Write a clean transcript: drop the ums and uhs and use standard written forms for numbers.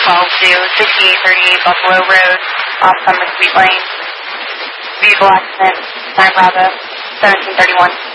to 6838 Buffalo Road, off Summer Sweet Lane. Vehicle accident, 9 Bravo, 1731.